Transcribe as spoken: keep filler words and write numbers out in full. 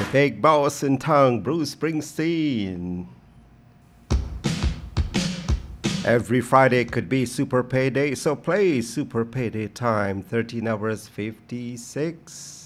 Big Boss in Town, Bruce Springsteen. Every Friday could be Super Payday, so play Super Payday time, thirteen hours fifty-six.